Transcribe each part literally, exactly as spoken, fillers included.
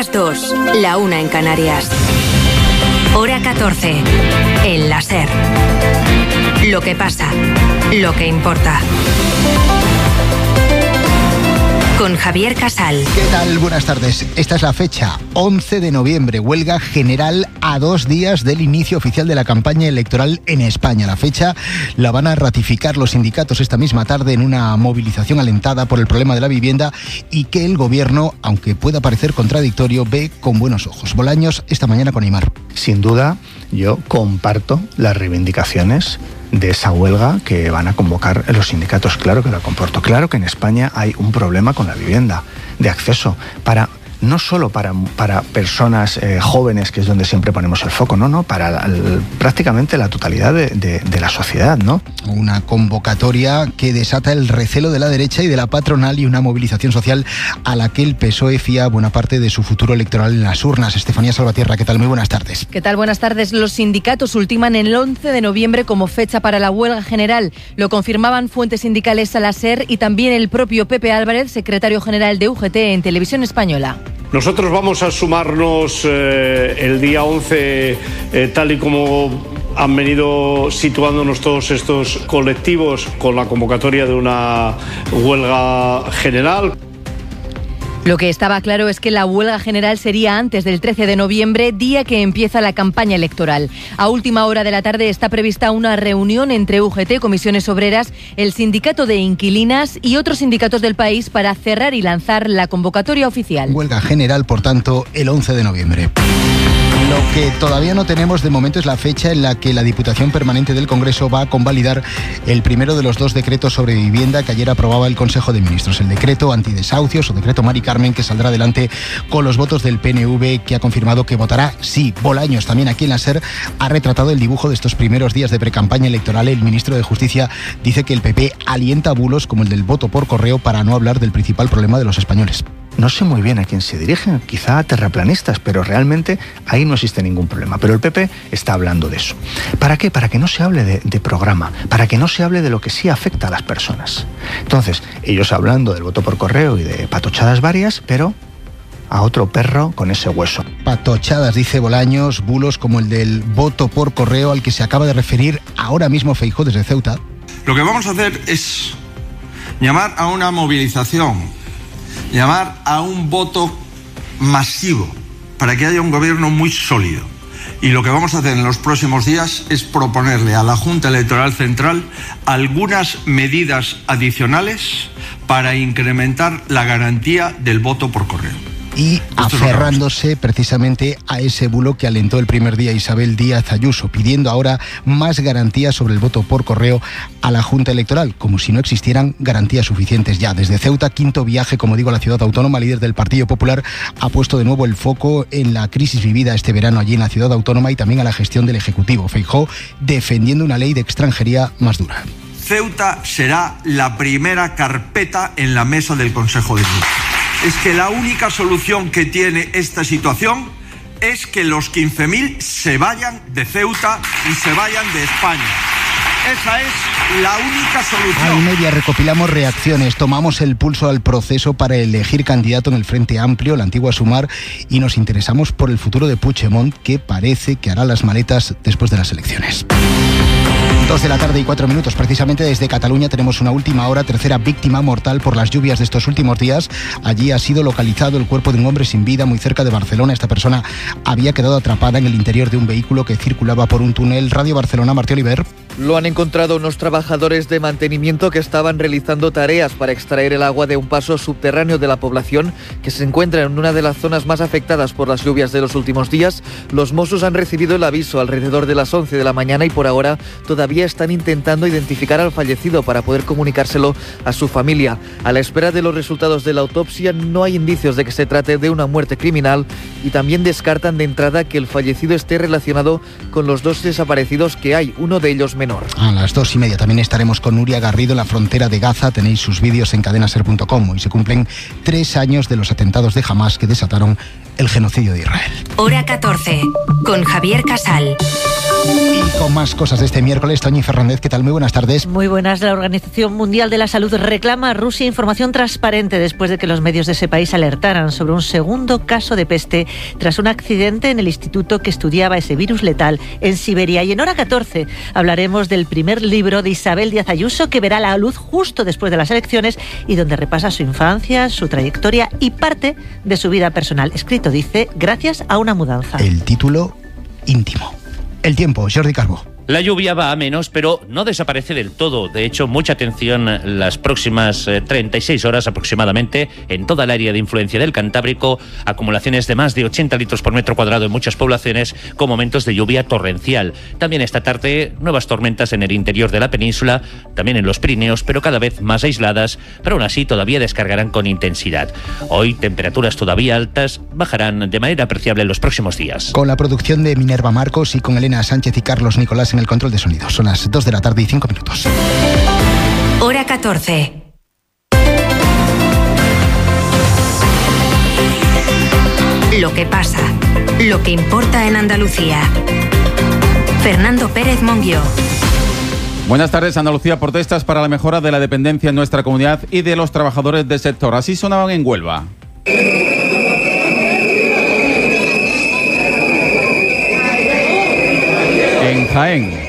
las dos, la una en Canarias. Hora catorce, en la SER. Lo que pasa, lo que importa. Con Javier Casal. ¿Qué tal? Buenas tardes. Esta es la fecha, once de noviembre, huelga general a dos días del inicio oficial de la campaña electoral en España. La fecha la van a ratificar los sindicatos esta misma tarde en una movilización alentada por el problema de la vivienda y que el gobierno, aunque pueda parecer contradictorio, ve con buenos ojos. Bolaños, esta mañana con Aimar. Sin duda, yo comparto las reivindicaciones de esa huelga que van a convocar los sindicatos. Claro que lo comporto. Claro que en España hay un problema con la vivienda, de acceso, para no solo para, para personas eh, jóvenes, que es donde siempre ponemos el foco, no, no, para el, prácticamente la totalidad de, de, de la sociedad, ¿no? Una convocatoria que desata el recelo de la derecha y de la patronal y una movilización social a la que el P S O E fía buena parte de su futuro electoral en las urnas. Estefanía Salvatierra, ¿qué tal? Muy buenas tardes. ¿Qué tal? Buenas tardes. Los sindicatos ultiman el once de noviembre como fecha para la huelga general. Lo confirmaban fuentes sindicales a la SER y también el propio Pepe Álvarez, secretario general de U G T en Televisión Española. Nosotros vamos a sumarnos eh, el día once, eh, tal y como han venido situándonos todos estos colectivos con la convocatoria de una huelga general. Lo que estaba claro es que la huelga general sería antes del trece de noviembre, día que empieza la campaña electoral. A última hora de la tarde está prevista una reunión entre U G T, Comisiones Obreras, el Sindicato de Inquilinas y otros sindicatos del país para cerrar y lanzar la convocatoria oficial. Huelga general, por tanto, el once de noviembre. Lo que todavía no tenemos de momento es la fecha en la que la Diputación Permanente del Congreso va a convalidar el primero de los dos decretos sobre vivienda que ayer aprobaba el Consejo de Ministros. El decreto antidesahucios o decreto Mari Carmen, que saldrá adelante con los votos del P N V, que ha confirmado que votará sí. Bolaños, también aquí en la SER, ha retratado el dibujo de estos primeros días de precampaña electoral. El ministro de Justicia dice que el P P alienta bulos como el del voto por correo, para no hablar del principal problema de los españoles. No sé muy bien a quién se dirigen, quizá a terraplanistas, pero realmente ahí no existe ningún problema. Pero el P P está hablando de eso. ¿Para qué? Para que no se hable de, de programa, para que no se hable de lo que sí afecta a las personas. Entonces, ellos hablando del voto por correo y de patochadas varias, pero a otro perro con ese hueso. Patochadas, dice Bolaños, bulos como el del voto por correo al que se acaba de referir ahora mismo Feijóo desde Ceuta. Lo que vamos a hacer es llamar a una movilización, llamar a un voto masivo para que haya un gobierno muy sólido. Y lo que vamos a hacer en los próximos días es proponerle a la Junta Electoral Central algunas medidas adicionales para incrementar la garantía del voto por correo. Y aferrándose precisamente a ese bulo que alentó el primer día Isabel Díaz Ayuso, pidiendo ahora más garantías sobre el voto por correo a la Junta Electoral, como si no existieran garantías suficientes ya. Desde Ceuta, quinto viaje, como digo, a la ciudad autónoma, líder del Partido Popular ha puesto de nuevo el foco en la crisis vivida este verano allí en la ciudad autónoma y también a la gestión del Ejecutivo. Feijóo defendiendo una ley de extranjería más dura. Ceuta será la primera carpeta en la mesa del Consejo de Ministros. Es que la única solución que tiene esta situación es que los quince mil se vayan de Ceuta y se vayan de España. Esa es la única solución. A y media recopilamos reacciones, tomamos el pulso al proceso para elegir candidato en el Frente Amplio, la antigua Sumar, y nos interesamos por el futuro de Puigdemont, que parece que hará las maletas después de las elecciones. Dos de la tarde y cuatro minutos. Precisamente desde Cataluña tenemos una última hora, tercera víctima mortal por las lluvias de estos últimos días. Allí ha sido localizado el cuerpo de un hombre sin vida muy cerca de Barcelona. Esta persona había quedado atrapada en el interior de un vehículo que circulaba por un túnel. Radio Barcelona, Martí Oliver. Lo han encontrado unos trabajadores de mantenimiento que estaban realizando tareas para extraer el agua de un paso subterráneo de la población que se encuentra en una de las zonas más afectadas por las lluvias de los últimos días. Los Mossos han recibido el aviso alrededor de las once de la mañana y por ahora todavía están intentando identificar al fallecido para poder comunicárselo a su familia. A la espera de los resultados de la autopsia no hay indicios de que se trate de una muerte criminal y también descartan de entrada que el fallecido esté relacionado con los dos desaparecidos que hay, uno de ellos menor. A las dos y media también estaremos con Nuria Garrido en la frontera de Gaza. Tenéis sus vídeos en cadena ser punto com. Hoy se cumplen tres años de los atentados de Hamás que desataron el genocidio de Israel. Hora catorce, con Javier Casal. Y con más cosas de este miércoles, Toñi Fernández, ¿qué tal? Muy buenas tardes. Muy buenas. La Organización Mundial de la Salud reclama a Rusia información transparente después de que los medios de ese país alertaran sobre un segundo caso de peste tras un accidente en el instituto que estudiaba ese virus letal en Siberia. Y en Hora catorce hablaremos del primer libro de Isabel Díaz Ayuso, que verá la luz justo después de las elecciones y donde repasa su infancia, su trayectoria y parte de su vida personal. Escrito, dice, gracias a una mudanza. El título íntimo. El tiempo, Jordi Calvo. La lluvia va a menos, pero no desaparece del todo. De hecho, mucha atención las próximas treinta y seis horas aproximadamente en toda el área de influencia del Cantábrico. Acumulaciones de más de ochenta litros por metro cuadrado en muchas poblaciones, con momentos de lluvia torrencial. También esta tarde, nuevas tormentas en el interior de la península, también en los Pirineos, pero cada vez más aisladas, pero aún así todavía descargarán con intensidad. Hoy, temperaturas todavía altas bajarán de manera apreciable en los próximos días. Con la producción de Minerva Marcos y con Elena Sánchez y Carlos Nicolás en el control de sonido. Son las dos de la tarde y cinco minutos. Hora catorce. Lo que pasa, lo que importa en Andalucía. Fernando Pérez Monguió. Buenas tardes. Andalucía, protestas para la mejora de la dependencia en nuestra comunidad y de los trabajadores del sector. Así sonaban en Huelva. En Jaén.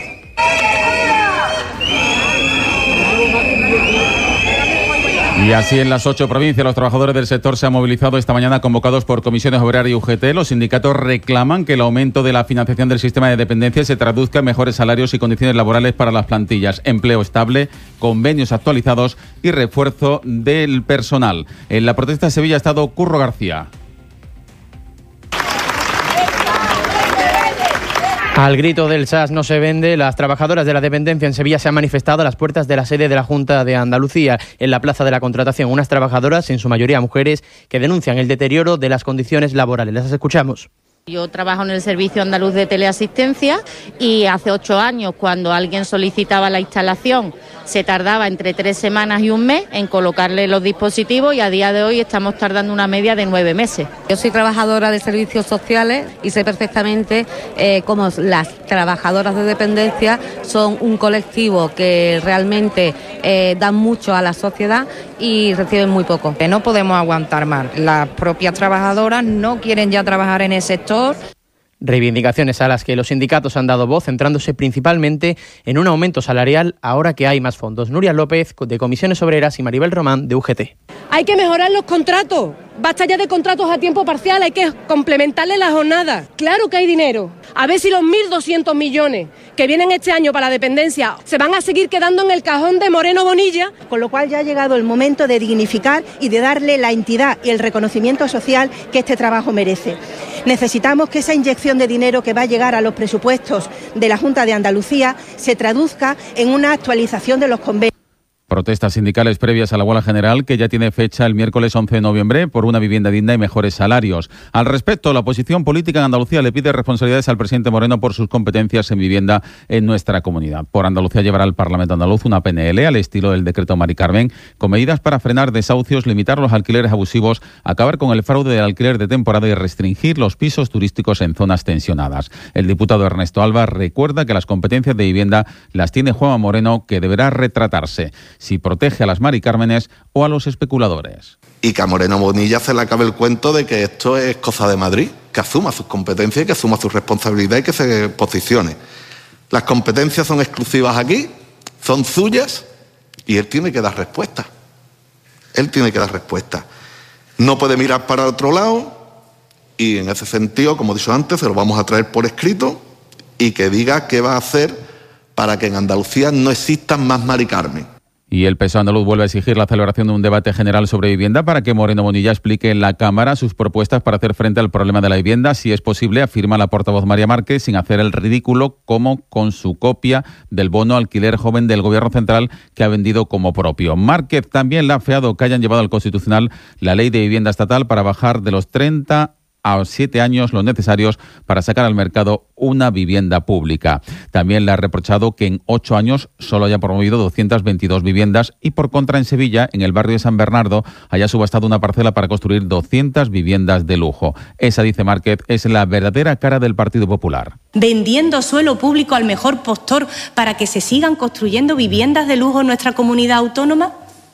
Y así en las ocho provincias los trabajadores del sector se han movilizado esta mañana convocados por Comisiones Obrera y U G T. Los sindicatos reclaman que el aumento de la financiación del sistema de dependencia se traduzca en mejores salarios y condiciones laborales para las plantillas, empleo estable, convenios actualizados y refuerzo del personal. En la protesta de Sevilla ha estado Curro García. Al grito del S A S no se vende, las trabajadoras de la dependencia en Sevilla se han manifestado a las puertas de la sede de la Junta de Andalucía, en la Plaza de la Contratación. Unas trabajadoras, en su mayoría mujeres, que denuncian el deterioro de las condiciones laborales. Las escuchamos. Yo trabajo en el Servicio Andaluz de Teleasistencia y hace ocho años, cuando alguien solicitaba la instalación, se tardaba entre tres semanas y un mes en colocarle los dispositivos y a día de hoy estamos tardando una media de nueve meses. Yo soy trabajadora de servicios sociales y sé perfectamente eh, cómo las trabajadoras de dependencia son un colectivo que realmente eh, dan mucho a la sociedad y reciben muy poco. No podemos aguantar más. Las propias trabajadoras no quieren ya trabajar en el sector. Reivindicaciones a las que los sindicatos han dado voz, centrándose principalmente en un aumento salarial ahora que hay más fondos. Nuria López, de Comisiones Obreras, y Maribel Román, de U G T. Hay que mejorar los contratos. Basta ya de contratos a tiempo parcial, hay que complementarle la jornada. Claro que hay dinero. A ver si los mil doscientos millones que vienen este año para la dependencia se van a seguir quedando en el cajón de Moreno Bonilla. Con lo cual ya ha llegado el momento de dignificar y de darle la entidad y el reconocimiento social que este trabajo merece. Necesitamos que esa inyección de dinero que va a llegar a los presupuestos de la Junta de Andalucía se traduzca en una actualización de los convenios. Protestas sindicales previas a la huelga general, que ya tiene fecha el miércoles once de noviembre, por una vivienda digna y mejores salarios. Al respecto, la oposición política en Andalucía le pide responsabilidades al presidente Moreno por sus competencias en vivienda en nuestra comunidad. Por Andalucía llevará al Parlamento andaluz una P N L al estilo del decreto Mari Carmen, con medidas para frenar desahucios, limitar los alquileres abusivos, acabar con el fraude del alquiler de temporada y restringir los pisos turísticos en zonas tensionadas. El diputado Ernesto Alba recuerda que las competencias de vivienda las tiene Juanma Moreno, que deberá retratarse si protege a las Mari Cármenes o a los especuladores. Y que a Moreno Bonilla se le acabe el cuento de que esto es cosa de Madrid, que asuma sus competencias y que asuma su responsabilidad y que se posicione. Las competencias son exclusivas aquí, son suyas y él tiene que dar respuesta. Él tiene que dar respuesta. No puede mirar para otro lado y en ese sentido, como he dicho antes, se lo vamos a traer por escrito y que diga qué va a hacer para que en Andalucía no existan más Mari Carmen. Y el P S O E andaluz vuelve a exigir la celebración de un debate general sobre vivienda para que Moreno Bonilla explique en la Cámara sus propuestas para hacer frente al problema de la vivienda. Si es posible, afirma la portavoz María Márquez, sin hacer el ridículo, como con su copia del bono alquiler joven del Gobierno central que ha vendido como propio. Márquez también le ha afeado que hayan llevado al Constitucional la ley de vivienda estatal para bajar de los treinta a siete años los necesarios para sacar al mercado una vivienda pública. También le ha reprochado que en ocho años solo haya promovido doscientas veintidós viviendas y, por contra, en Sevilla, en el barrio de San Bernardo, haya subastado una parcela para construir doscientas viviendas de lujo. Esa, dice Márquez, es la verdadera cara del Partido Popular. Vendiendo suelo público al mejor postor para que se sigan construyendo viviendas de lujo en nuestra comunidad autónoma.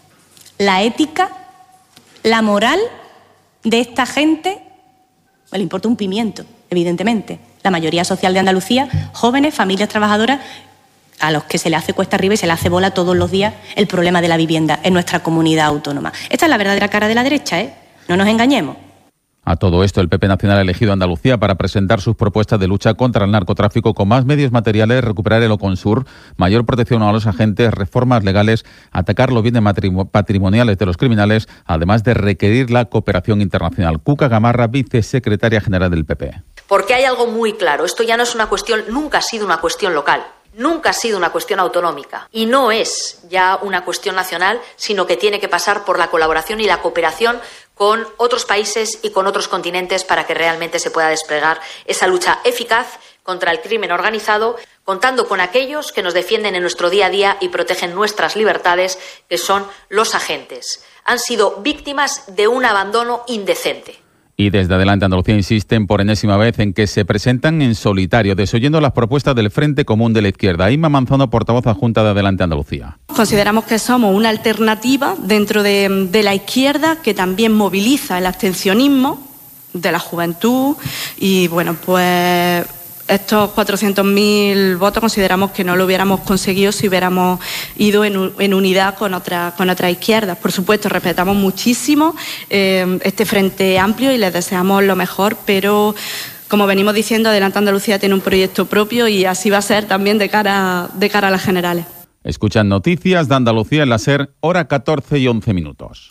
La ética, la moral de esta gente, pues le importa un pimiento, evidentemente. La mayoría social de Andalucía, jóvenes, familias trabajadoras, a los que se le hace cuesta arriba y se le hace bola todos los días el problema de la vivienda en nuestra comunidad autónoma. Esta es la verdadera cara de la derecha, ¿eh? No nos engañemos. A todo esto, el P P Nacional ha elegido Andalucía para presentar sus propuestas de lucha contra el narcotráfico con más medios materiales, recuperar el Oconsur, mayor protección a los agentes, reformas legales, atacar los bienes patrimoniales de los criminales, además de requerir la cooperación internacional. Cuca Gamarra, vicesecretaria general del P P. Porque hay algo muy claro, esto ya no es una cuestión, nunca ha sido una cuestión local. Nunca ha sido una cuestión autonómica y no es ya una cuestión nacional, sino que tiene que pasar por la colaboración y la cooperación con otros países y con otros continentes para que realmente se pueda desplegar esa lucha eficaz contra el crimen organizado, contando con aquellos que nos defienden en nuestro día a día y protegen nuestras libertades, que son los agentes. Han sido víctimas de un abandono indecente. Y desde Adelante Andalucía insisten por enésima vez en que se presentan en solitario, desoyendo las propuestas del Frente Común de la Izquierda. Inma Manzano, portavoz adjunta de Adelante Andalucía. Consideramos que somos una alternativa dentro de, de la izquierda que también moviliza el abstencionismo de la juventud y, bueno, pues estos cuatrocientos mil votos consideramos que no lo hubiéramos conseguido si hubiéramos ido en, en unidad con, otra, con otras izquierdas. Por supuesto, respetamos muchísimo eh, este Frente Amplio y les deseamos lo mejor, pero como venimos diciendo, Adelante Andalucía tiene un proyecto propio y así va a ser también de cara, de cara a las generales. Escuchan noticias de Andalucía en la SER, hora catorce y once minutos.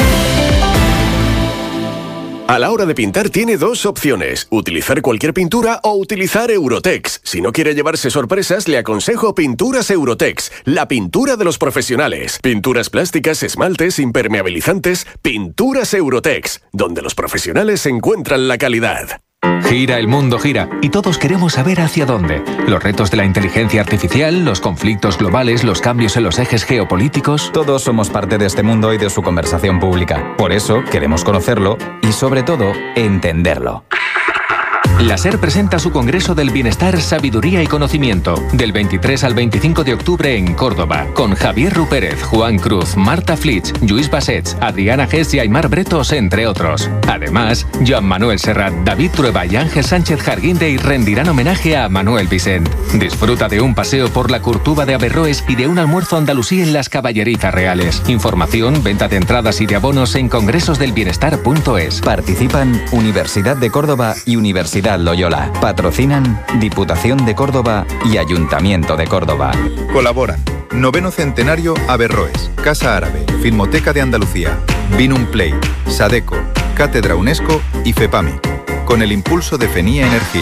A la hora de pintar tiene dos opciones, utilizar cualquier pintura o utilizar Eurotex. Si no quiere llevarse sorpresas, le aconsejo Pinturas Eurotex, la pintura de los profesionales. Pinturas plásticas, esmaltes, impermeabilizantes, Pinturas Eurotex, donde los profesionales encuentran la calidad. Gira, el mundo gira, y todos queremos saber hacia dónde. Los retos de la inteligencia artificial, los conflictos globales, los cambios en los ejes geopolíticos... Todos somos parte de este mundo y de su conversación pública. Por eso queremos conocerlo y, sobre todo, entenderlo. La SER presenta su Congreso del Bienestar, Sabiduría y Conocimiento, del veintitrés al veinticinco de octubre en Córdoba, con Javier Rupérez, Juan Cruz, Marta Flitsch, Lluís Bassets, Adriana Gess y Aymar Bretos, entre otros. Además, Joan Manuel Serrat, David Trueba y Ángel Sánchez Jarguindey rendirán homenaje a Manuel Vicent. Disfruta de un paseo por la Curtuba de Averroes y de un almuerzo andalusí en las Caballerizas Reales. Información, venta de entradas y de abonos en congresos del bienestar punto es. Participan Universidad de Córdoba y Universidad Loyola. Patrocinan Diputación de Córdoba y Ayuntamiento de Córdoba. Colaboran Noveno Centenario Averroes, Casa Árabe, Filmoteca de Andalucía, Vinum Play, Sadeco, Cátedra UNESCO y FEPAMI. Con el impulso de Fenía Energía.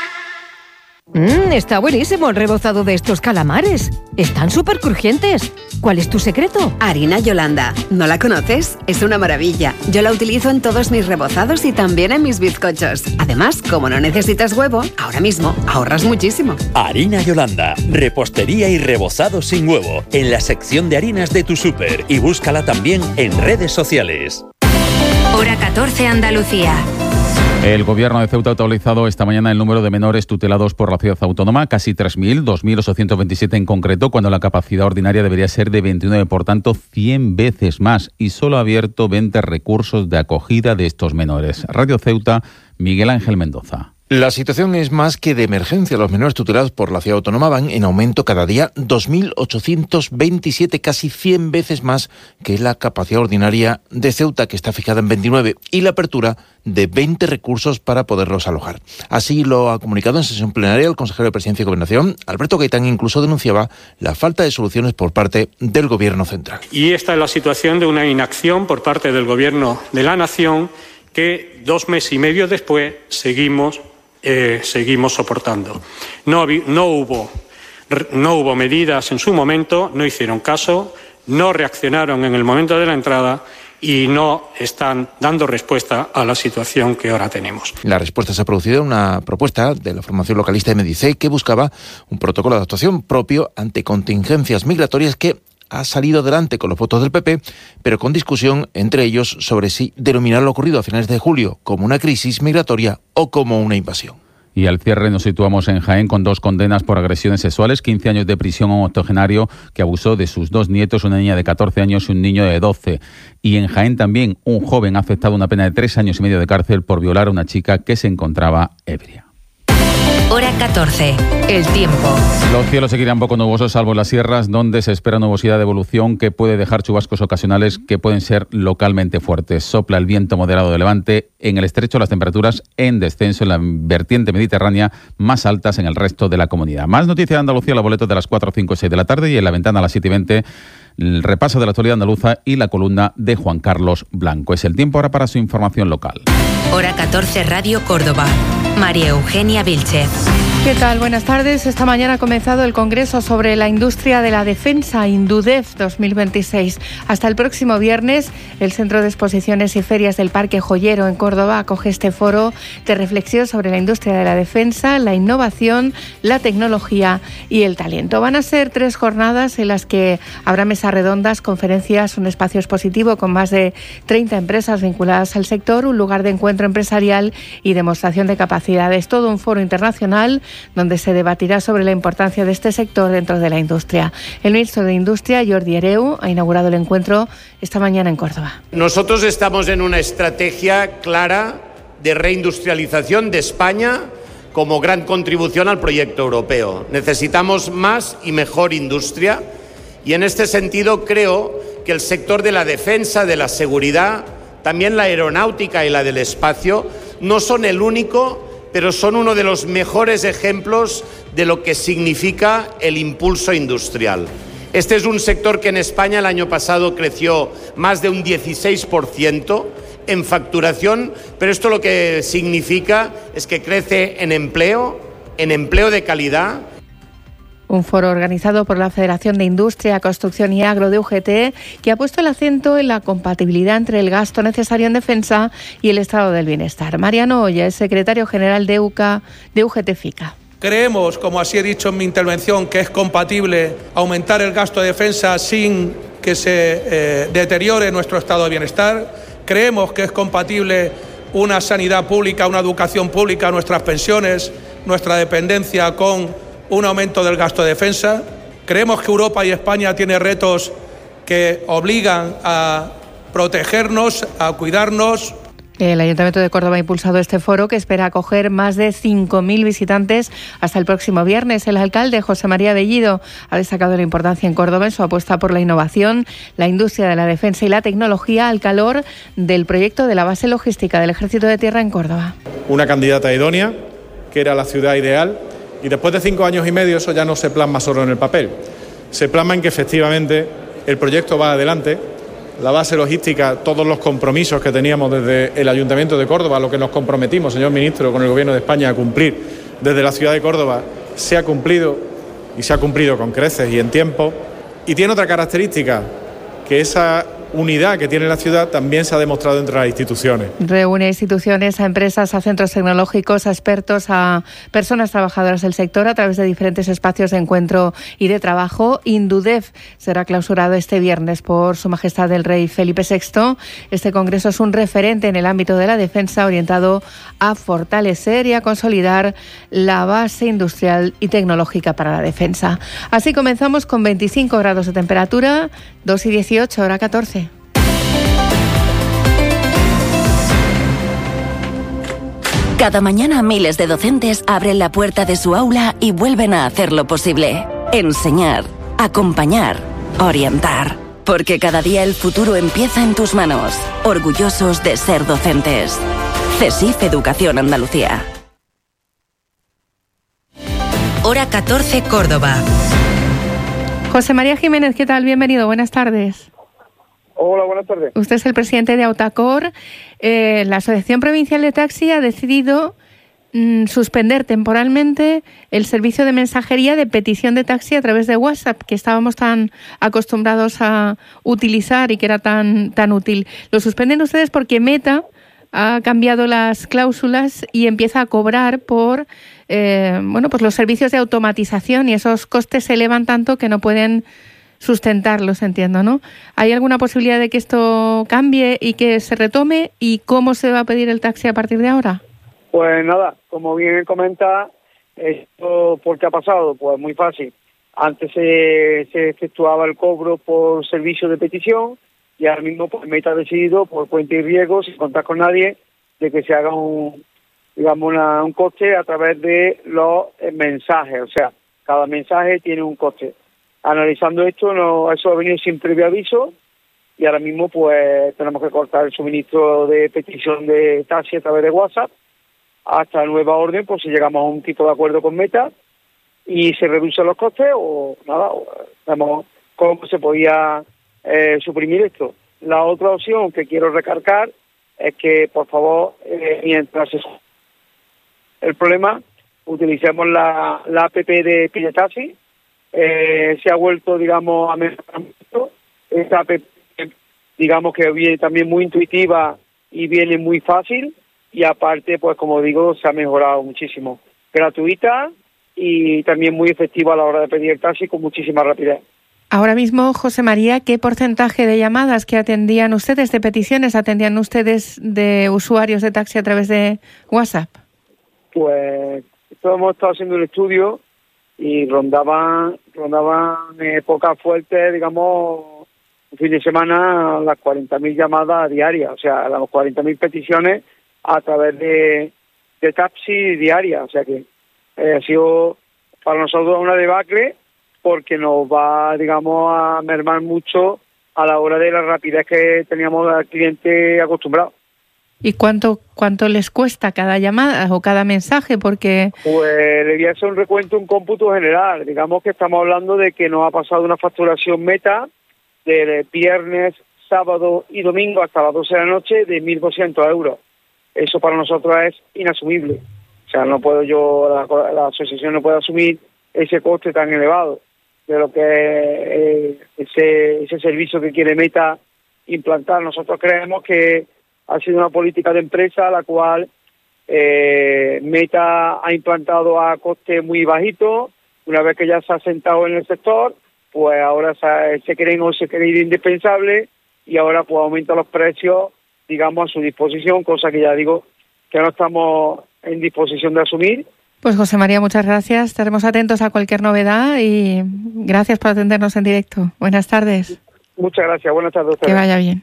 Mmm, está buenísimo el rebozado de estos calamares. Están súper crujientes. ¿Cuál es tu secreto? Harina Yolanda. ¿No la conoces? Es una maravilla. Yo la utilizo en todos mis rebozados y también en mis bizcochos. Además, como no necesitas huevo, ahora mismo ahorras muchísimo. Harina Yolanda. Repostería y rebozado sin huevo. En la sección de harinas de tu súper. Y búscala también en redes sociales. Hora catorce Andalucía. El Gobierno de Ceuta ha actualizado esta mañana el número de menores tutelados por la ciudad autónoma, casi tres mil, dos mil ochocientos veintisiete en concreto, cuando la capacidad ordinaria debería ser de veintinueve, por tanto, cien veces más, y solo ha abierto veinte recursos de acogida de estos menores. Radio Ceuta, Miguel Ángel Mendoza. La situación es más que de emergencia. Los menores tutelados por la ciudad autónoma van en aumento cada día, dos mil ochocientos veintisiete, casi cien veces más que la capacidad ordinaria de Ceuta, que está fijada en veintinueve, y la apertura de veinte recursos para poderlos alojar. Así lo ha comunicado en sesión plenaria el consejero de Presidencia y Gobernación, Alberto Gaitán. Incluso denunciaba la falta de soluciones por parte del Gobierno central. Y esta es la situación de una inacción por parte del Gobierno de la Nación que dos meses y medio después seguimos Eh, seguimos soportando. No, no, hubo, no hubo medidas en su momento, no hicieron caso, no reaccionaron en el momento de la entrada y no están dando respuesta a la situación que ahora tenemos. La respuesta se ha producido en una propuesta de la formación localista de Medicei que buscaba un protocolo de actuación propio ante contingencias migratorias que ha salido adelante con los votos del P P, pero con discusión entre ellos sobre si denominar lo ocurrido a finales de julio como una crisis migratoria o como una invasión. Y al cierre nos situamos en Jaén con dos condenas por agresiones sexuales, quince años de prisión a un octogenario que abusó de sus dos nietos, una niña de catorce años y un niño de doce. Y en Jaén también un joven ha aceptado una pena de tres años y medio de cárcel por violar a una chica que se encontraba ebria. Hora catorce. El tiempo. Los cielos seguirán poco nubosos, salvo en las sierras, donde se espera nubosidad de evolución que puede dejar chubascos ocasionales que pueden ser localmente fuertes. Sopla el viento moderado de levante. En el estrecho, las temperaturas en descenso en la vertiente mediterránea, más altas en el resto de la comunidad. Más noticias de Andalucía, los boletos de las cuatro, cinco y seis de la tarde, y en la ventana a las siete y veinte, el repaso de la actualidad andaluza y la columna de Juan Carlos Blanco. Es el tiempo ahora para su información local. Hora catorce, Radio Córdoba. María Eugenia Vilchez. ¿Qué tal? Buenas tardes. Esta mañana ha comenzado el Congreso sobre la Industria de la Defensa, Indudef dos mil veintiséis. Hasta el próximo viernes, el Centro de Exposiciones y Ferias del Parque Joyero en Córdoba acoge este foro de reflexión sobre la industria de la defensa, la innovación, la tecnología y el talento. Van a ser tres jornadas en las que habrá mesas redondas, conferencias, un espacio expositivo con más de treinta empresas vinculadas al sector, un lugar de encuentro empresarial y demostración de capacidades. Todo un foro internacional donde se debatirá sobre la importancia de este sector dentro de la industria. El ministro de Industria, Jordi Hereu, ha inaugurado el encuentro esta mañana en Córdoba. Nosotros estamos en una estrategia clara de reindustrialización de España como gran contribución al proyecto europeo. Necesitamos más y mejor industria y en este sentido creo que el sector de la defensa, de la seguridad, también la aeronáutica y la del espacio, no son el único, pero son uno de los mejores ejemplos de lo que significa el impulso industrial. Este es un sector que en España el año pasado creció más de un dieciséis por ciento en facturación, pero esto lo que significa es que crece en empleo, en empleo de calidad. Un foro organizado por la Federación de Industria, Construcción y Agro de U G T, que ha puesto el acento en la compatibilidad entre el gasto necesario en defensa y el estado del bienestar. Mariano Oya es secretario general de U C A, de U G T FICA. Creemos, como así he dicho en mi intervención, que es compatible aumentar el gasto de defensa sin que se eh, deteriore nuestro estado de bienestar. Creemos que es compatible una sanidad pública, una educación pública, nuestras pensiones, nuestra dependencia con un aumento del gasto de defensa. Creemos que Europa y España tienen retos que obligan a protegernos, a cuidarnos. El Ayuntamiento de Córdoba ha impulsado este foro que espera acoger más de cinco mil visitantes hasta el próximo viernes. El alcalde, José María Bellido, ha destacado la importancia en Córdoba en su apuesta por la innovación, la industria de la defensa y la tecnología al calor del proyecto de la base logística del Ejército de Tierra en Córdoba. Una candidata idónea, que era la ciudad ideal. Y después de cinco años y medio eso ya no se plasma solo en el papel, se plasma en que efectivamente el proyecto va adelante, la base logística, todos los compromisos que teníamos desde el Ayuntamiento de Córdoba, lo que nos comprometimos, señor ministro, con el Gobierno de España a cumplir desde la ciudad de Córdoba, se ha cumplido y se ha cumplido con creces y en tiempo. Y tiene otra característica, que esa unidad que tiene la ciudad también se ha demostrado entre las instituciones. Reúne a instituciones, a empresas, a centros tecnológicos, a expertos, a personas trabajadoras del sector a través de diferentes espacios de encuentro y de trabajo. Indudef será clausurado este viernes por Su Majestad el Rey Felipe sexto. Este congreso es un referente en el ámbito de la defensa orientado a fortalecer y a consolidar la base industrial y tecnológica para la defensa. Así comenzamos con veinticinco grados de temperatura, dos y dieciocho, hora catorce. Cada mañana miles de docentes abren la puerta de su aula y vuelven a hacer lo posible. Enseñar, acompañar, orientar. Porque cada día el futuro empieza en tus manos. Orgullosos de ser docentes. CESIF Educación Andalucía. Hora catorce, Córdoba. José María Jiménez, ¿qué tal? Bienvenido, buenas tardes. Hola, buenas tardes. Usted es el presidente de Autacor. Eh, la Asociación Provincial de Taxi ha decidido mm, suspender temporalmente el servicio de mensajería de petición de taxi a través de WhatsApp, que estábamos tan acostumbrados a utilizar y que era tan, tan útil. Lo suspenden ustedes porque Meta ha cambiado las cláusulas y empieza a cobrar por eh, bueno, pues los servicios de automatización, y esos costes se elevan tanto que no pueden sustentarlos, entiendo, ¿no? ¿Hay alguna posibilidad de que esto cambie y que se retome? ¿Y cómo se va a pedir el taxi a partir de ahora? Pues nada, como bien comenta, esto ¿por qué ha pasado? Pues muy fácil. Antes se, se efectuaba el cobro por servicio de petición, y ahora mismo pues Meta ha decidido, por cuenta y riesgo, sin contar con nadie, de que se haga un, digamos, una, un coste a través de los mensajes. O sea, cada mensaje tiene un coste. Analizando esto, no, eso ha venido sin previo aviso, y ahora mismo pues tenemos que cortar el suministro de petición de taxi a través de WhatsApp hasta nueva orden, por si llegamos a un tipo de acuerdo con Meta y se reducen los costes, o nada, vemos cómo se podía eh, suprimir esto. La otra opción que quiero recalcar es que, por favor, eh, mientras se... el problema, utilicemos la, la app de Pide Taxi. Eh, se ha vuelto, digamos, a mejorar mucho. Esta app, digamos, que viene también muy intuitiva y viene muy fácil, y aparte, pues como digo, se ha mejorado muchísimo. Gratuita y también muy efectiva a la hora de pedir el taxi, con muchísima rapidez. Ahora mismo, José María, ¿qué porcentaje de llamadas que atendían ustedes, de peticiones, atendían ustedes de usuarios de taxi a través de WhatsApp? Pues esto hemos estado haciendo un estudio y rondaban, rondaban épocas fuertes, digamos, un fin de semana, las cuarenta mil llamadas diarias, o sea, las cuarenta mil peticiones a través de, de taxi diarias. O sea que eh, ha sido para nosotros una debacle, porque nos va, digamos, a mermar mucho a la hora de la rapidez que teníamos al cliente acostumbrado. ¿Y cuánto cuánto les cuesta cada llamada o cada mensaje? Porque pues le voy a hacer un recuento, un cómputo general. Digamos que estamos hablando de que nos ha pasado una facturación Meta de viernes, sábado y domingo hasta las doce de la noche de mil doscientos euros. Eso para nosotros es inasumible. O sea, no puedo yo, la, la asociación no puede asumir ese coste tan elevado de lo que eh, ese, ese servicio que quiere Meta implantar. Nosotros creemos que ha sido una política de empresa la cual eh, Meta ha implantado a coste muy bajito. Una vez que ya se ha sentado en el sector, pues ahora se, se creen o se creen indispensables, y ahora pues aumenta los precios, digamos, a su disposición, cosa que ya digo que no estamos en disposición de asumir. Pues José María, muchas gracias. Estaremos atentos a cualquier novedad y gracias por atendernos en directo. Buenas tardes. Muchas gracias. Buenas tardes. Que vaya bien.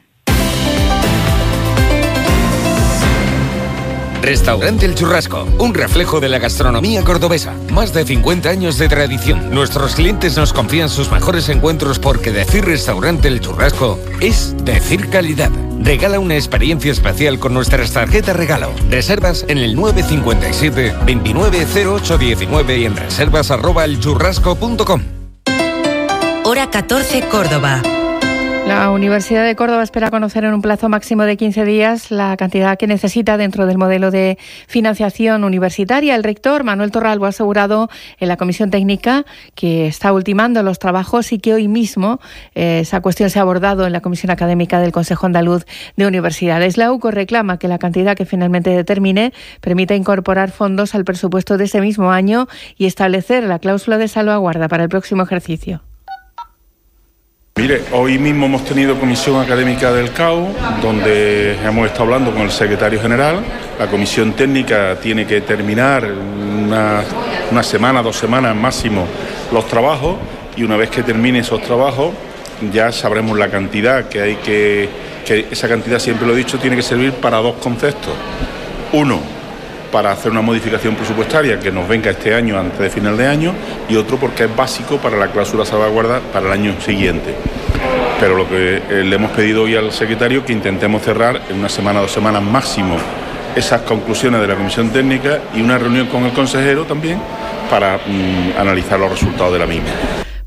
Restaurante El Churrasco, un reflejo de la gastronomía cordobesa. Más de cincuenta años de tradición. Nuestros clientes nos confían sus mejores encuentros, porque decir Restaurante El Churrasco es decir calidad. Regala una experiencia especial con nuestras tarjetas regalo. Reservas en el nueve cinco siete, veintinueve cero ocho diecinueve y en reservas arroba elchurrasco punto com. Hora catorce, Córdoba. La Universidad de Córdoba espera conocer en un plazo máximo de quince días la cantidad que necesita dentro del modelo de financiación universitaria. El rector, Manuel Torralbo, ha asegurado en la comisión técnica que está ultimando los trabajos y que hoy mismo eh, esa cuestión se ha abordado en la comisión académica del Consejo Andaluz de Universidades. La U C O reclama que la cantidad que finalmente determine permita incorporar fondos al presupuesto de ese mismo año y establecer la cláusula de salvaguarda para el próximo ejercicio. Mire, hoy mismo hemos tenido comisión académica del C A U, donde hemos estado hablando con el secretario general. La comisión técnica tiene que terminar una, una semana, dos semanas máximo los trabajos, y una vez que termine esos trabajos ya sabremos la cantidad que hay que, que esa cantidad, siempre lo he dicho, tiene que servir para dos conceptos. Uno, para hacer una modificación presupuestaria que nos venga este año antes de final de año, y otro porque es básico para la cláusula salvaguarda para el año siguiente. Pero lo que eh, le hemos pedido hoy al secretario, que intentemos cerrar en una semana, dos semanas máximo esas conclusiones de la comisión técnica, y una reunión con el consejero también para mm, analizar los resultados de la misma.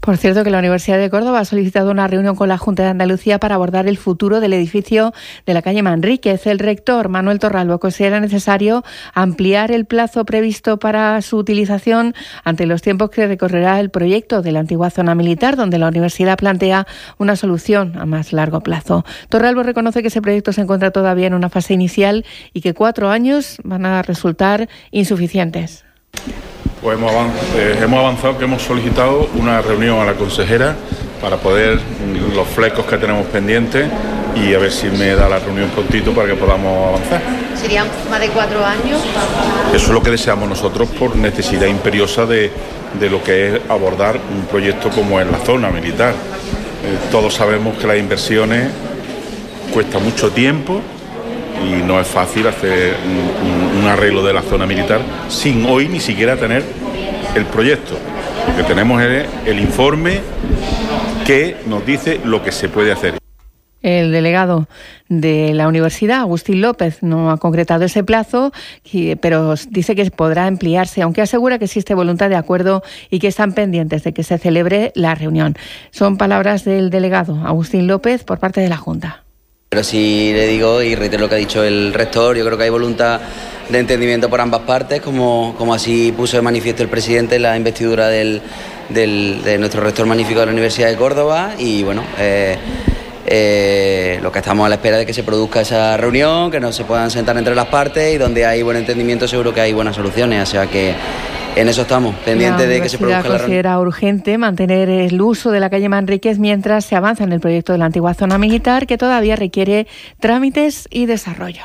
Por cierto, que la Universidad de Córdoba ha solicitado una reunión con la Junta de Andalucía para abordar el futuro del edificio de la calle Manríquez. El rector, Manuel Torralbo, considera necesario ampliar el plazo previsto para su utilización ante los tiempos que recorrerá el proyecto de la antigua zona militar, donde la universidad plantea una solución a más largo plazo. Torralbo reconoce que ese proyecto se encuentra todavía en una fase inicial y que cuatro años van a resultar insuficientes. Pues hemos avanzado, eh, hemos avanzado que hemos solicitado una reunión a la consejera para poder los flecos que tenemos pendientes y a ver si me da la reunión prontito para que podamos avanzar. ¿Serían más de cuatro años? Eso es lo que deseamos nosotros por necesidad imperiosa de, de lo que es abordar un proyecto como en la zona militar. Eh, todos sabemos que las inversiones cuestan mucho tiempo y no es fácil hacer un, un arreglo de la zona militar sin hoy ni siquiera tener el proyecto. Lo que tenemos es el informe que nos dice lo que se puede hacer. El delegado de la universidad, Agustín López, no ha concretado ese plazo, pero dice que podrá ampliarse, aunque asegura que existe voluntad de acuerdo y que están pendientes de que se celebre la reunión. Son palabras del delegado Agustín López por parte de la Junta. Pero sí le digo y reitero lo que ha dicho el rector, yo creo que hay voluntad de entendimiento por ambas partes, como, como así puso de manifiesto el presidente en la investidura del, del, de nuestro rector magnífico de la Universidad de Córdoba y bueno, eh, eh, lo que estamos a la espera de que se produzca esa reunión, que no se puedan sentar entre las partes y donde hay buen entendimiento seguro que hay buenas soluciones, o sea que en eso estamos, pendientes de que se produzca la reunión. La universidad considera urgente mantener el uso de la calle Manríquez mientras se avanza en el proyecto de la antigua zona militar, que todavía requiere trámites y desarrollo.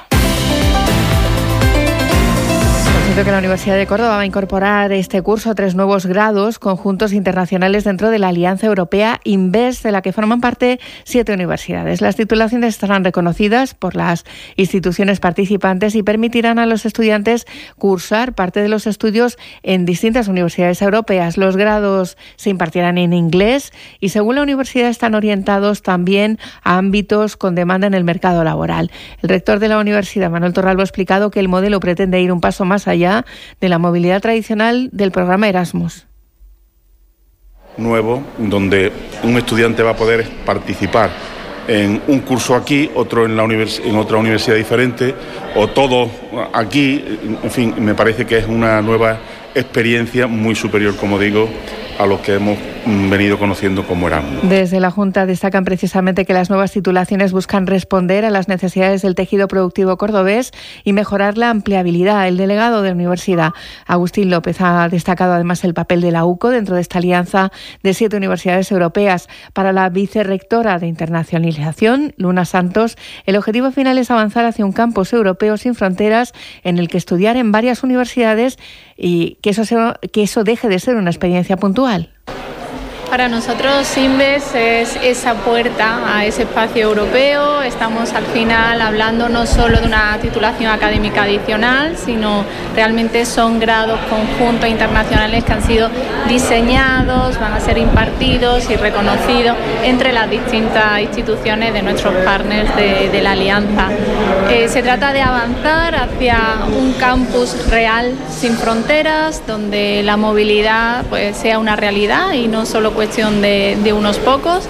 Que la Universidad de Córdoba va a incorporar este curso a tres nuevos grados conjuntos internacionales dentro de la Alianza Europea Invest, de la que forman parte siete universidades. Las titulaciones estarán reconocidas por las instituciones participantes y permitirán a los estudiantes cursar parte de los estudios en distintas universidades europeas. Los grados se impartirán en inglés y, según la universidad, están orientados también a ámbitos con demanda en el mercado laboral. El rector de la universidad, Manuel Torralbo, ha explicado que el modelo pretende ir un paso más allá de la movilidad tradicional del programa Erasmus. Nuevo, donde un estudiante va a poder participar en un curso aquí, otro en, la univers- en otra universidad diferente, o todo aquí. En fin, me parece que es una nueva experiencia muy superior, como digo, a lo que hemos venido conociendo como Erasmus. Desde la Junta destacan precisamente que las nuevas titulaciones buscan responder a las necesidades del tejido productivo cordobés y mejorar la empleabilidad. El delegado de la universidad, Agustín López, ha destacado además el papel de la U C O dentro de esta alianza de siete universidades europeas. Para la vicerrectora de internacionalización, Luna Santos, el objetivo final es avanzar hacia un campus europeo sin fronteras en el que estudiar en varias universidades y que eso, sea, que eso deje de ser una experiencia puntual. Para nosotros Invest es esa puerta a ese espacio europeo. Estamos al final hablando no solo de una titulación académica adicional, sino realmente son grados conjuntos internacionales que han sido diseñados, van a ser impartidos y reconocidos entre las distintas instituciones de nuestros partners de, de la alianza. Eh, se trata de avanzar hacia un campus real sin fronteras, donde la movilidad pues, sea una realidad y no solo cuestión de, de unos pocos.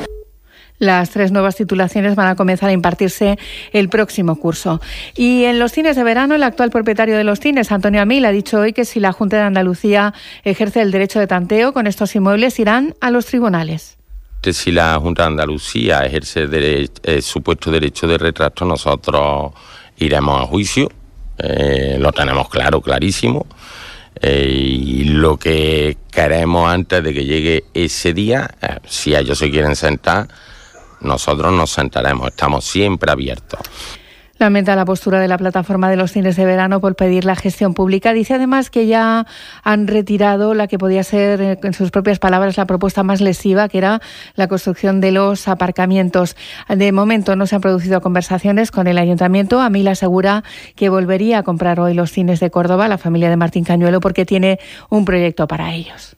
Las tres nuevas titulaciones van a comenzar a impartirse el próximo curso. Y en los cines de verano, el actual propietario de los cines, Antonio Amil, ha dicho hoy que si la Junta de Andalucía ejerce el derecho de tanteo con estos inmuebles, irán a los tribunales. Si la Junta de Andalucía ejerce el dere- el supuesto derecho de retracto, nosotros iremos a juicio. Eh, lo tenemos claro, clarísimo. Eh, y lo que queremos antes de que llegue ese día, eh, si ellos se quieren sentar, nosotros nos sentaremos, estamos siempre abiertos. Lamenta la postura de la plataforma de los cines de verano por pedir la gestión pública. Dice además que ya han retirado la que podía ser, en sus propias palabras, la propuesta más lesiva, que era la construcción de los aparcamientos. De momento no se han producido conversaciones con el ayuntamiento. Amil asegura que volvería a comprar hoy los cines de Córdoba, la familia de Martín Cañuelo, porque tiene un proyecto para ellos.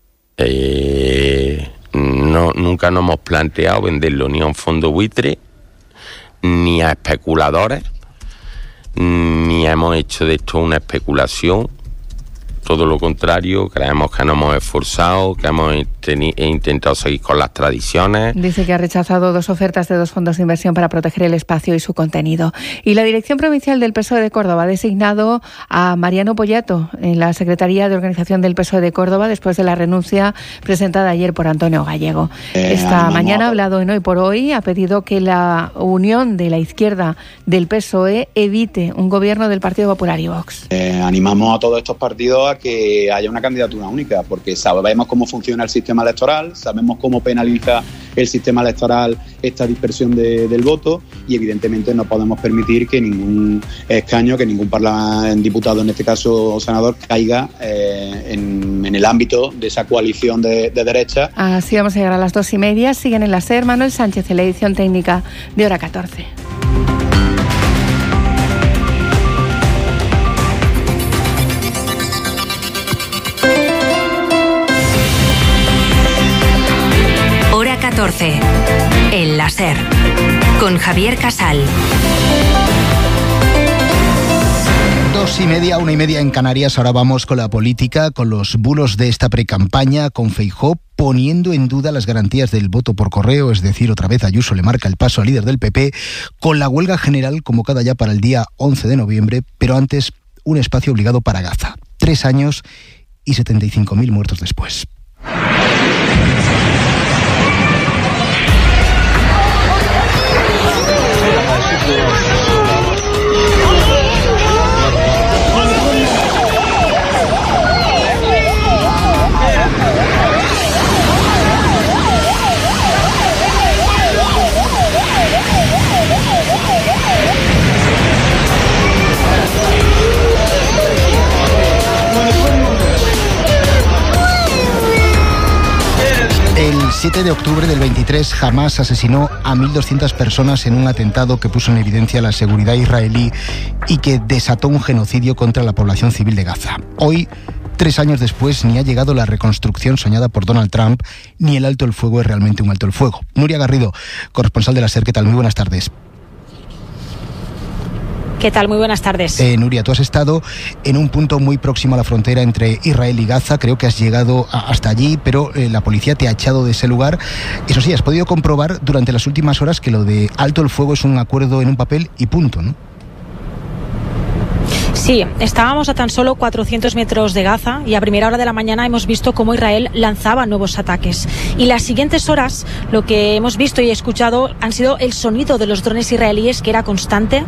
Eh, no, nunca nos hemos planteado venderlo ni a un fondo buitre, ni a especuladores, ni hemos hecho de esto una especulación. Todo lo contrario, creemos que nos hemos esforzado, que hemos teni- he intentado seguir con las tradiciones. Dice que ha rechazado dos ofertas de dos fondos de inversión para proteger el espacio y su contenido. Y la Dirección Provincial del P S O E de Córdoba ha designado a Mariano Pollato en la Secretaría de Organización del P S O E de Córdoba después de la renuncia presentada ayer por Antonio Gallego. Eh, Esta mañana ha hablado en Hoy por Hoy, ha pedido que la unión de la izquierda del P S O E evite un gobierno del Partido Popular y Vox. Eh, animamos a todos estos partidos a que haya una candidatura única, porque sabemos cómo funciona el sistema electoral, sabemos cómo penaliza el sistema electoral esta dispersión de, del voto, y evidentemente no podemos permitir que ningún escaño, que ningún parlamento, diputado en este caso o senador, caiga eh, en, en el ámbito de esa coalición de, de derecha. Así vamos a llegar a las dos y media. Siguen en la SER Manuel Sánchez en la edición técnica de Hora catorce. catorce. El láser. Con Javier Casal. Dos y media, una y media en Canarias. Ahora vamos con la política, con los bulos de esta precampaña, con Feijóo poniendo en duda las garantías del voto por correo, es decir, otra vez Ayuso le marca el paso al líder del P P, con la huelga general convocada ya para el día once de noviembre, pero antes un espacio obligado para Gaza. Tres años y setenta y cinco mil muertos después. El siete de octubre del veintitrés, Hamás asesinó a mil doscientas personas en un atentado que puso en evidencia la seguridad israelí y que desató un genocidio contra la población civil de Gaza. Hoy, tres años después, ni ha llegado la reconstrucción soñada por Donald Trump, ni el alto el fuego es realmente un alto el fuego. Nuria Garrido, corresponsal de la SER, ¿qué tal? Muy buenas tardes. ¿Qué tal? Muy buenas tardes. Eh, Nuria, tú has estado en un punto muy próximo a la frontera entre Israel y Gaza. Creo que has llegado a, hasta allí, pero eh, la policía te ha echado de ese lugar. Eso sí, has podido comprobar durante las últimas horas que lo de alto el fuego es un acuerdo en un papel y punto, ¿no? Sí, estábamos a tan solo cuatrocientos metros de Gaza y a primera hora de la mañana hemos visto cómo Israel lanzaba nuevos ataques. Y las siguientes horas lo que hemos visto y escuchado han sido el sonido de los drones israelíes, que era constante.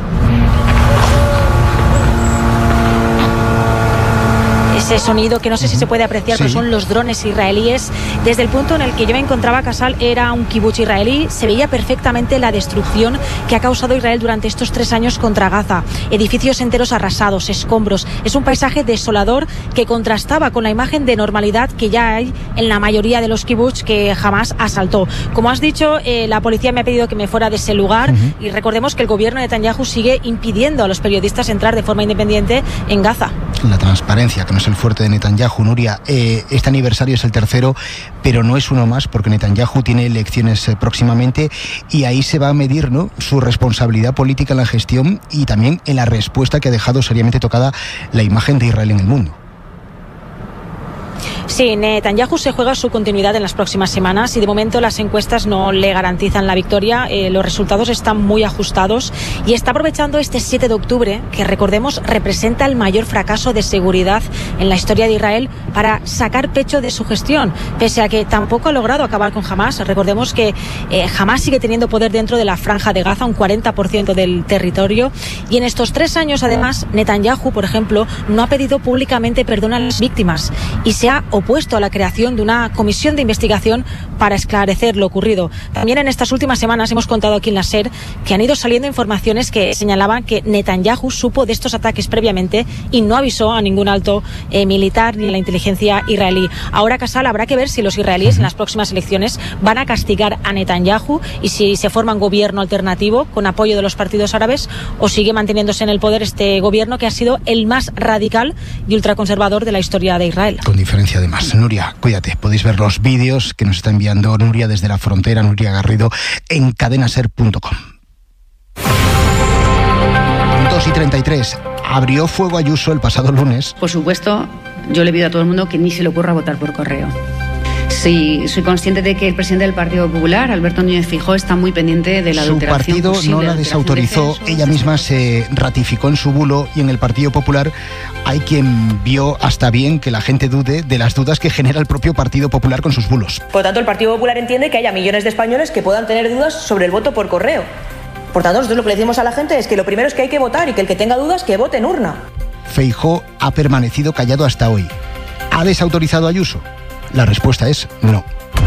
Ese sonido que no sé si se puede apreciar, sí, pero son los drones israelíes. Desde el punto en el que yo me encontraba, Casal, era un kibutz israelí. Se veía perfectamente la destrucción que ha causado Israel durante estos tres años contra Gaza. Edificios enteros arrasados, escombros. Es un paisaje desolador que contrastaba con la imagen de normalidad que ya hay en la mayoría de los kibutz que Hamás asaltó. Como has dicho, eh, la policía me ha pedido que me fuera de ese lugar, uh-huh. y recordemos que el gobierno de Netanyahu sigue impidiendo a los periodistas entrar de forma independiente en Gaza. La transparencia, que no es el fuerte de Netanyahu. Nuria, eh, este aniversario es el tercero, pero no es uno más, porque Netanyahu tiene elecciones eh, próximamente y ahí se va a medir, ¿no?, su responsabilidad política en la gestión y también en la respuesta que ha dejado seriamente tocada la imagen de Israel en el mundo. Sí, Netanyahu se juega su continuidad en las próximas semanas y de momento las encuestas no le garantizan la victoria. Eh, los resultados están muy ajustados y está aprovechando este siete de octubre, que recordemos representa el mayor fracaso de seguridad en la historia de Israel, para sacar pecho de su gestión, pese a que tampoco ha logrado acabar con Hamás. Recordemos que eh, Hamás sigue teniendo poder dentro de la franja de Gaza, un cuarenta por ciento del territorio, y en estos tres años además Netanyahu, por ejemplo, no ha pedido públicamente perdón a las víctimas y se ha opuesto a la creación de una comisión de investigación para esclarecer lo ocurrido. También en estas últimas semanas hemos contado aquí en la SER que han ido saliendo informaciones que señalaban que Netanyahu supo de estos ataques previamente y no avisó a ningún alto eh, militar ni a la inteligencia israelí. Ahora, Casal, habrá que ver si los israelíes en las próximas elecciones van a castigar a Netanyahu y si se forma un gobierno alternativo con apoyo de los partidos árabes, o sigue manteniéndose en el poder este gobierno que ha sido el más radical y ultraconservador de la historia de Israel. Con diferencia, además. Nuria, cuídate. Podéis ver los vídeos que nos está enviando Nuria desde la frontera, Nuria Garrido, en cadenaser punto com. dos y treinta y tres. Abrió fuego Ayuso el pasado lunes. Por supuesto, yo le pido a todo el mundo que ni se le ocurra votar por correo. Sí, soy consciente de que el presidente del Partido Popular, Alberto Núñez Feijóo, está muy pendiente de la Su adulteración partido posible, no la desautorizó, de ella misma se ratificó en su bulo, y en el Partido Popular hay quien vio hasta bien que la gente dude de las dudas que genera el propio Partido Popular con sus bulos. Por tanto, el Partido Popular entiende que haya millones de españoles que puedan tener dudas sobre el voto por correo. Por tanto, nosotros lo que le decimos a la gente es que lo primero es que hay que votar y que el que tenga dudas que vote en urna. Feijóo ha permanecido callado hasta hoy. ¿Ha desautorizado a Ayuso? La respuesta es no.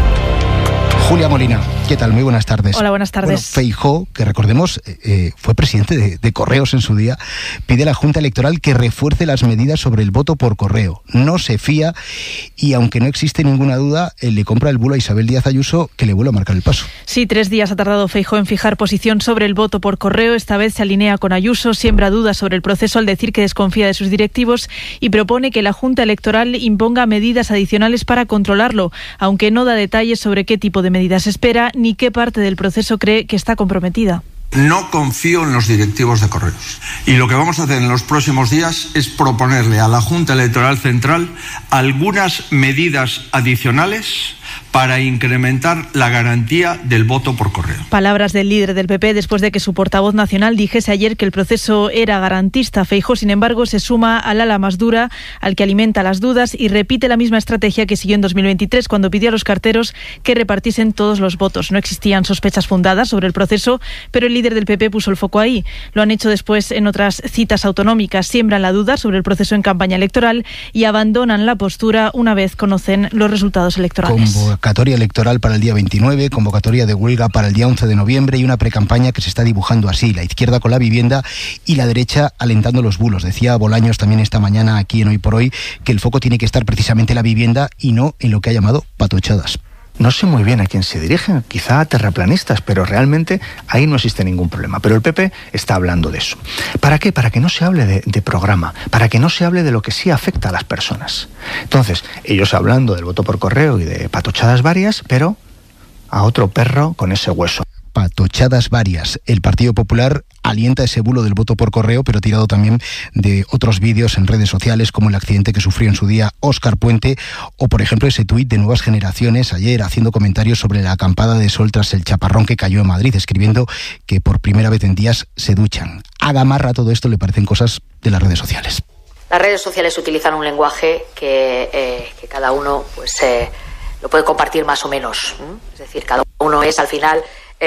Julia Molina, ¿qué tal? Muy buenas tardes. Hola, buenas tardes. Bueno, Feijóo, que recordemos, eh, fue presidente de, de Correos en su día, pide a la Junta Electoral que refuerce las medidas sobre el voto por correo. No se fía y, aunque no existe ninguna duda, él le compra el bulo a Isabel Díaz Ayuso, que le vuelve a marcar el paso. Sí, tres días ha tardado Feijóo en fijar posición sobre el voto por correo. Esta vez se alinea con Ayuso, siembra dudas sobre el proceso al decir que desconfía de sus directivos y propone que la Junta Electoral imponga medidas adicionales para controlarlo, aunque no da detalles sobre qué tipo de medidas espera ni qué parte del proceso cree que está comprometida. No confío en los directivos de Correos. Y lo que vamos a hacer en los próximos días es proponerle a la Junta Electoral Central algunas medidas adicionales para incrementar la garantía del voto por correo. Palabras del líder del P P después de que su portavoz nacional dijese ayer que el proceso era garantista. Feijóo, sin embargo, se suma al ala más dura, al que alimenta las dudas, y repite la misma estrategia que siguió en dos mil veintitrés, cuando pidió a los carteros que repartiesen todos los votos. No existían sospechas fundadas sobre el proceso, pero el líder del P P puso el foco ahí. Lo han hecho después en otras citas autonómicas. Siembran la duda sobre el proceso en campaña electoral y abandonan la postura una vez conocen los resultados electorales. Convocatoria electoral para el día veintinueve, convocatoria de huelga para el día once de noviembre y una precampaña que se está dibujando así: la izquierda con la vivienda y la derecha alentando los bulos. Decía Bolaños también esta mañana aquí en Hoy por Hoy que el foco tiene que estar precisamente en la vivienda y no en lo que ha llamado patochadas. No sé muy bien a quién se dirigen, quizá a terraplanistas, pero realmente ahí no existe ningún problema. Pero el P P está hablando de eso. ¿Para qué? Para que no se hable de, de programa, para que no se hable de lo que sí afecta a las personas. Entonces, ellos hablando del voto por correo y de patochadas varias, pero a otro perro con ese hueso. Patochadas varias. El Partido Popular alienta ese bulo del voto por correo, pero tirado también de otros vídeos en redes sociales, como el accidente que sufrió en su día Óscar Puente, o por ejemplo ese tuit de Nuevas Generaciones ayer haciendo comentarios sobre la acampada de sol tras el chaparrón que cayó en Madrid, escribiendo que por primera vez en días se duchan. A Gamarra todo esto le parecen cosas de las redes sociales. Las redes sociales utilizan un lenguaje que, eh, que cada uno pues eh, lo puede compartir más o menos. ¿eh? Es decir, cada uno es al final...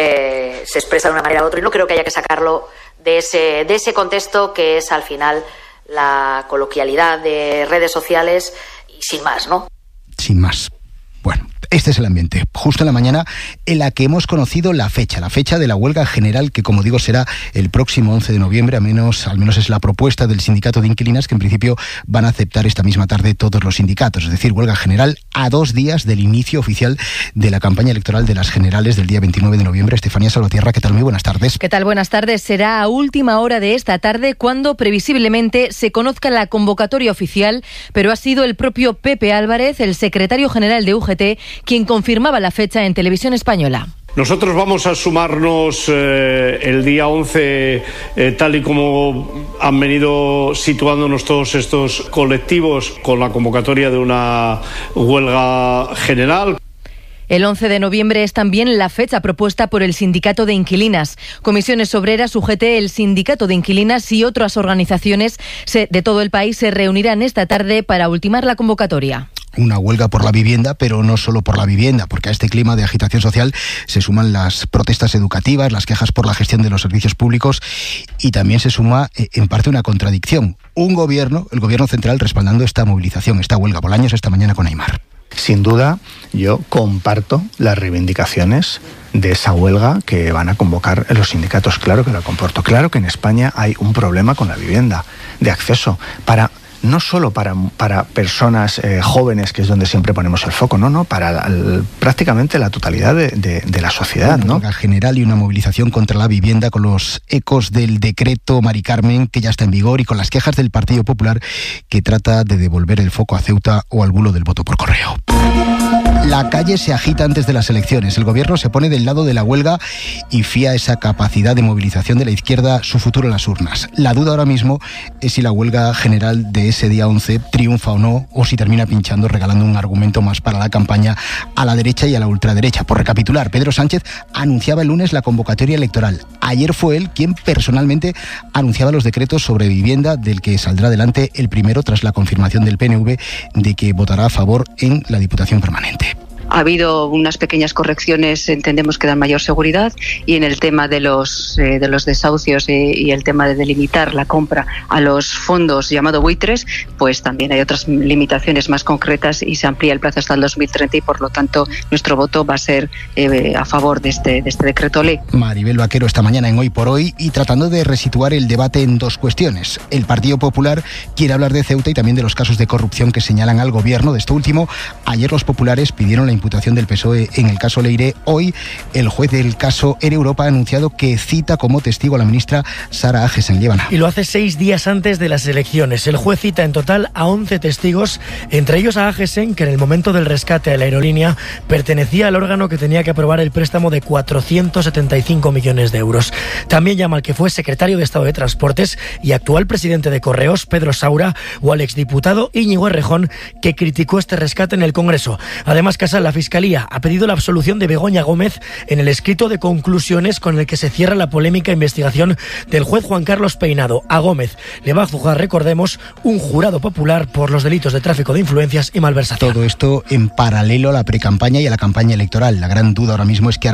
Eh, se expresa de una manera u otra, y no creo que haya que sacarlo de ese, de ese contexto que es al final la coloquialidad de redes sociales y sin más, ¿no? Sin más. Bueno, este es el ambiente, justo en la mañana en la que hemos conocido la fecha, la fecha de la huelga general, que como digo será el próximo once de noviembre, al menos, al menos es la propuesta del sindicato de inquilinas, que en principio van a aceptar esta misma tarde todos los sindicatos, es decir, huelga general a dos días del inicio oficial de la campaña electoral de las generales del día veintinueve de noviembre. Estefanía Salvatierra, ¿qué tal? Muy buenas tardes. ¿Qué tal? Buenas tardes. Será a última hora de esta tarde cuando previsiblemente se conozca la convocatoria oficial, pero ha sido el propio Pepe Álvarez, el secretario general de U G T, quien confirmaba la fecha en Televisión Española. Nosotros vamos a sumarnos eh, el día once, eh, tal y como han venido situándonos todos estos colectivos, con la convocatoria de una huelga general. El once de noviembre es también la fecha propuesta por el Sindicato de Inquilinas. Comisiones Obreras, U G T, el Sindicato de Inquilinas y otras organizaciones de todo el país se reunirán esta tarde para ultimar la convocatoria. Una huelga por la vivienda, pero no solo por la vivienda, porque a este clima de agitación social se suman las protestas educativas, las quejas por la gestión de los servicios públicos, y también se suma en parte una contradicción. Un gobierno, el gobierno central, respaldando esta movilización, esta huelga. Bolaños esta mañana con Aimar. Sin duda, yo comparto las reivindicaciones de esa huelga que van a convocar los sindicatos. Claro que lo comporto. Claro que en España hay un problema con la vivienda, de acceso, para... no solo para, para personas eh, jóvenes, que es donde siempre ponemos el foco, no, no, para la, el, prácticamente la totalidad de, de, de la sociedad, una ¿no? huelga general y una movilización contra la vivienda, con los ecos del decreto Mari Carmen, que ya está en vigor, y con las quejas del Partido Popular, que trata de devolver el foco a Ceuta o al bulo del voto por correo. La calle se agita antes de las elecciones. El gobierno se pone del lado de la huelga y fía esa capacidad de movilización de la izquierda su futuro en las urnas. La duda ahora mismo es si la huelga general de ese día once triunfa o no, o si termina pinchando, regalando un argumento más para la campaña a la derecha y a la ultraderecha. Por recapitular, Pedro Sánchez anunciaba el lunes la convocatoria electoral. Ayer fue él quien personalmente anunciaba los decretos sobre vivienda, del que saldrá adelante el primero tras la confirmación del P N V de que votará a favor en la Diputación Permanente. Ha habido unas pequeñas correcciones, entendemos que dan mayor seguridad, y en el tema de los eh, de los desahucios eh, y el tema de delimitar la compra a los fondos llamado buitres, pues también hay otras limitaciones más concretas y se amplía el plazo hasta el dos mil treinta y por lo tanto nuestro voto va a ser eh, a favor de este, de este decreto ley. Maribel Vaquero esta mañana en Hoy por Hoy y tratando de resituar el debate en dos cuestiones. El Partido Popular quiere hablar de Ceuta y también de los casos de corrupción que señalan al gobierno. De esto último, ayer los populares pidieron la imputación del P S O E en el caso Leire. Hoy el juez del caso Air Europa ha anunciado que cita como testigo a la ministra Sara Agesen. Llévana. Y lo hace seis días antes de las elecciones. El juez cita en total a once testigos, entre ellos a Agesen, que en el momento del rescate de la aerolínea pertenecía al órgano que tenía que aprobar el préstamo de cuatrocientos setenta y cinco millones de euros. También llama al que fue secretario de Estado de Transportes y actual presidente de Correos, Pedro Saura, o al exdiputado Íñigo Errejón, que criticó este rescate en el Congreso. Además, Casal, la Fiscalía ha pedido la absolución de Begoña Gómez en el escrito de conclusiones con el que se cierra la polémica investigación del juez Juan Carlos Peinado. A Gómez le va a juzgar, recordemos, un jurado popular por los delitos de tráfico de influencias y malversación. Todo esto en paralelo a la precampaña y a la campaña electoral. La gran duda ahora mismo es que